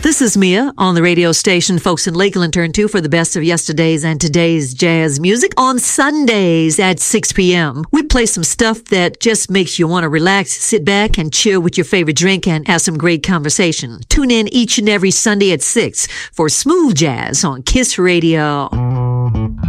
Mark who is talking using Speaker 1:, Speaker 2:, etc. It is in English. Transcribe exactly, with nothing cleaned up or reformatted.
Speaker 1: This is Mia on the radio station folks in Lakeland turn to for the best of yesterday's and today's jazz music. On Sundays at six p.m., we play some stuff that just makes you want to relax, sit back, and chill with your favorite drink and have some great conversation. Tune in each and every Sunday at six for Smooth Jazz on Kiss Radio.